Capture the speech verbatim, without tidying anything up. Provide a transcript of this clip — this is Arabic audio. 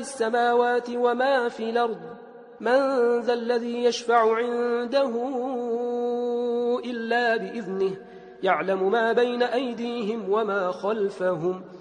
السماوات وما في الأرض من ذا الذي يشفع عنده إلا بإذنه يعلم ما بين أيديهم وما خلفهم